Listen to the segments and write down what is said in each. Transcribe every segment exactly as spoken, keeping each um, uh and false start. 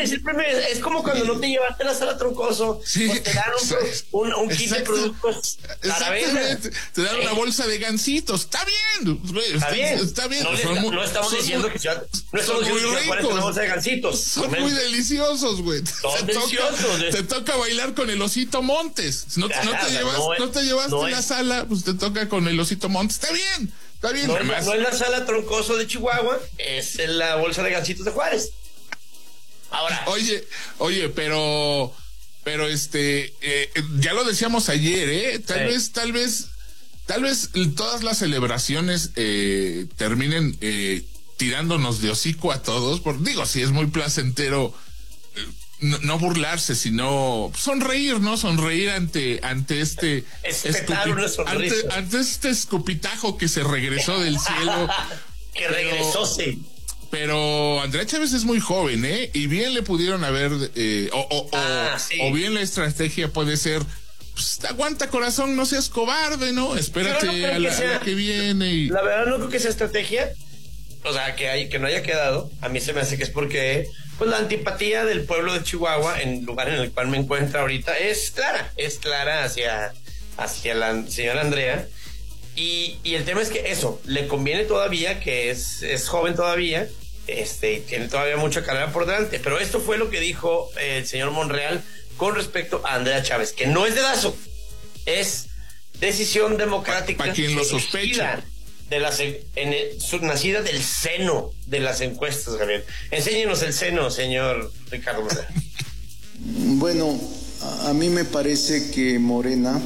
es el premio. Es como cuando no te llevaste la sala Troncoso, sí, pues te dan un, un, un kit de productos para venta. Te dan una bolsa de gancitos. Está bien, güey, está, está bien. Está bien. No, son está, muy, no estamos son diciendo muy, que sea, no estamos diciendo que sea una bolsa de gancitos. Son muy deliciosos, güey. Son te, deliciosos. Toca, te toca bailar con el Osito Montes. No, Ajá, no te llevas, no, es, no te llevaste no la es. sala, pues te toca con el Osito Montes. Está bien. Está bien, no, además. No es la sala Troncoso de Chihuahua, es la bolsa de gancitos de Juárez. Ahora. Oye, oye, pero, pero este, eh, ya lo decíamos ayer, ¿eh? Tal sí. vez, tal vez, tal vez todas las celebraciones eh, terminen eh, tirándonos de hocico a todos. Por, digo, sí es muy placentero. Eh, No, no burlarse, sino sonreír, ¿no? Sonreír ante ante este escupi, ante, ante este escupitajo que se regresó del cielo. que regresó, sí. Pero Andrea Chávez es muy joven, ¿eh? Y bien le pudieron haber eh, o, o, ah, o, sí. o bien la estrategia puede ser, pues, aguanta corazón, no seas cobarde, ¿no? Espérate no a, la, que sea, a la que viene. Y... La verdad no creo que sea estrategia. O sea, que, hay, que no haya quedado. A mí se me hace que es porque pues la antipatía del pueblo de Chihuahua, en el lugar en el cual me encuentro ahorita, es clara. Es clara hacia, hacia la señora Andrea. Y, y el tema es que eso, le conviene todavía, que es, es joven todavía, este, tiene todavía mucha carrera por delante. Pero esto fue lo que dijo eh, el señor Monreal con respecto a Andrea Chávez, que no es dedazo, es decisión democrática. Para quien lo sospecha. De las, en el, su, nacida del seno de las encuestas, Gabriel. Enséñenos el seno, señor Ricardo Monreal. Bueno, a, a mí me parece que Morena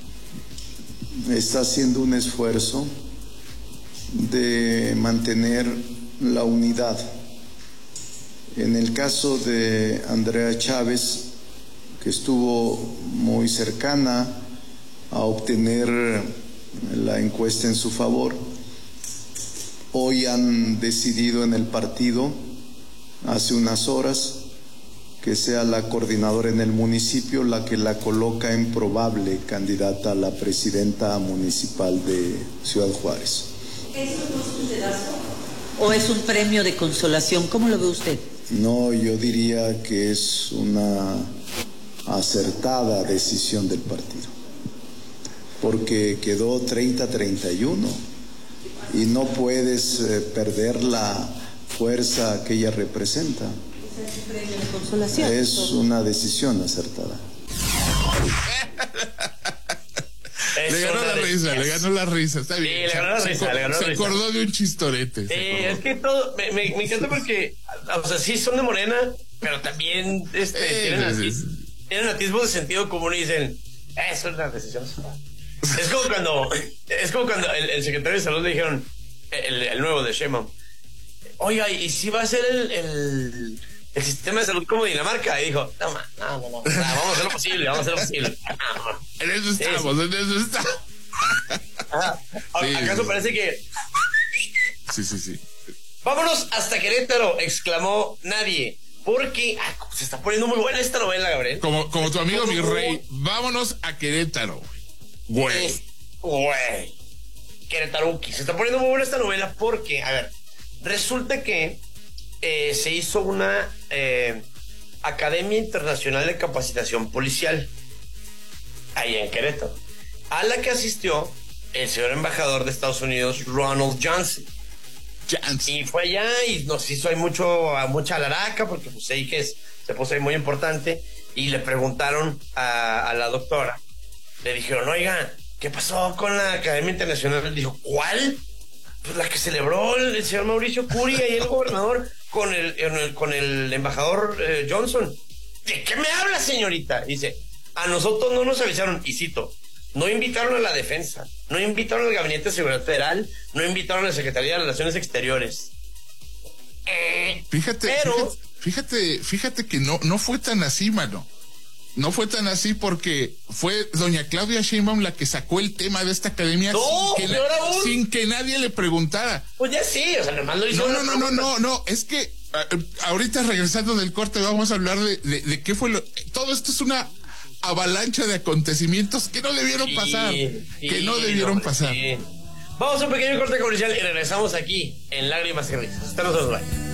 está haciendo un esfuerzo de mantener la unidad. En el caso de Andrea Chávez, que estuvo muy cercana a obtener la encuesta en su favor, hoy han decidido en el partido, hace unas horas, que sea la coordinadora en el municipio la que la coloca en probable candidata a la presidenta municipal de Ciudad Juárez. ¿Eso no es un pedazo? ¿O es un premio de consolación? ¿Cómo lo ve usted? No, yo diría que es una acertada decisión del partido, porque quedó treinta a treinta y uno y no puedes eh, perder la fuerza que ella representa. ¿Es un premio de consolación? Es una decisión acertada. Le ganó la risa, le ganó la risa, está bien. Sí, le ganó la risa, le ganó la risa. Se acordó de un chistorete. Eh, es que todo, me, me, me encanta porque, o sea, sí son de Morena, pero también este, eh, tienen, atis, tienen atisbos de sentido común y dicen, eso es una decisión. Es como cuando, es como cuando el, el secretario de Salud le dijeron, el, el nuevo de Sheinbaum, oiga, ¿y si va a ser el, el, el sistema de salud como Dinamarca? Y dijo, no, ma, no, no, no, no, vamos a hacer lo posible, vamos a hacer lo posible. En eso estamos, sí. en eso estamos. Ajá. Sí, ¿acaso sí. parece que...? Sí, sí, sí. Vámonos hasta Querétaro, exclamó nadie. Porque ay, se está poniendo muy buena esta novela, Gabriel. Como, como tu amigo mi rey, vámonos a Querétaro. Güey. Güey. Querétaruki. Se está poniendo muy buena esta novela porque, a ver, resulta que eh, se hizo una eh, Academia Internacional de Capacitación Policial ahí en Querétaro, a la que asistió el señor embajador de Estados Unidos, Ronald Johnson. Johnson. Y fue allá y nos hizo ahí mucho, mucha alaraca, porque pues ahí que es, se puso ahí muy importante, y le preguntaron a, a la doctora, le dijeron, oiga, ¿qué pasó con la Academia Internacional? Dijo, ¿cuál? Pues la que celebró el, el señor Mauricio Curi y el gobernador con el, el, con el embajador eh, Johnson. ¿De qué me habla, señorita? Dice, a nosotros no nos avisaron, y cito, no invitaron a la defensa, no invitaron al Gabinete de Seguridad Federal, no invitaron a la Secretaría de Relaciones Exteriores. Eh, fíjate, pero... fíjate, fíjate, fíjate que no, no fue tan así, mano. No fue tan así porque fue doña Claudia Sheinbaum la que sacó el tema de esta academia no, sin, que na- sin que nadie le preguntara. Pues ya sí, o sea, nomás lo hizo. No, no, no, no, no, no, es que a, ahorita regresando del corte vamos a hablar de, de, de qué fue lo... Todo esto es una avalancha de acontecimientos que no debieron sí, pasar, sí, que no debieron no, pasar. Sí. Vamos a un pequeño corte comercial y regresamos aquí en Lágrimas y Risas. Hasta nosotros, bye.